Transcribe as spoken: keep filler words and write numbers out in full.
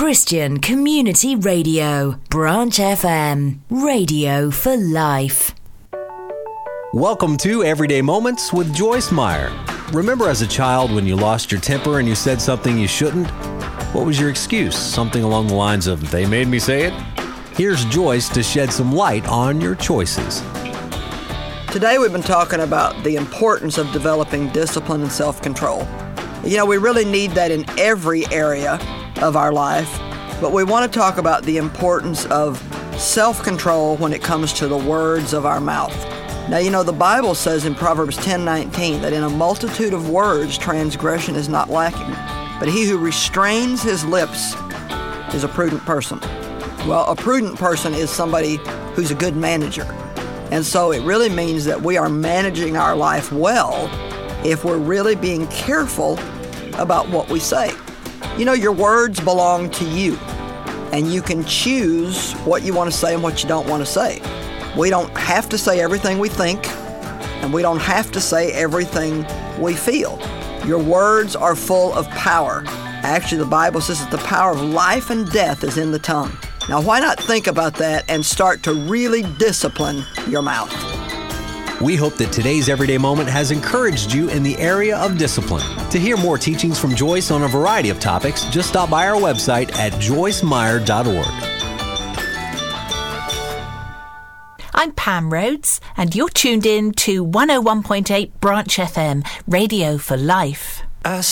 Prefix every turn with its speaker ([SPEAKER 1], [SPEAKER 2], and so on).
[SPEAKER 1] Christian Community Radio, Branch F M, radio for life.
[SPEAKER 2] Welcome to Everyday Moments with Joyce Meyer. Remember as a child when you lost your temper and you said something you shouldn't? What was your excuse? Something along the lines of, they made me say it? Here's Joyce to shed some light on your choices.
[SPEAKER 3] Today we've been talking about the importance of developing discipline and self-control. You know, we really need that in every area of our life, but we want to talk about the importance of self-control when it comes to the words of our mouth. Now, you know, the Bible says in Proverbs ten nineteen that in a multitude of words transgression is not lacking, but he who restrains his lips is a prudent person. Well, a prudent person is somebody who's a good manager. And so it really means that we are managing our life well if we're really being careful about what we say. You know, your words belong to you, and you can choose what you want to say and what you don't want to say. We don't have to say everything we think, and we don't have to say everything we feel. Your words are full of power. Actually, the Bible says that the power of life and death is in the tongue. Now, why not think about that and start to really discipline your mouth?
[SPEAKER 2] We hope that today's Everyday Moment has encouraged you in the area of discipline. To hear more teachings from Joyce on a variety of topics, just stop by our website at joyce meyer dot org.
[SPEAKER 4] I'm Pam Rhodes, and you're tuned in to one oh one point eight Branch F M, Radio for Life.
[SPEAKER 5] I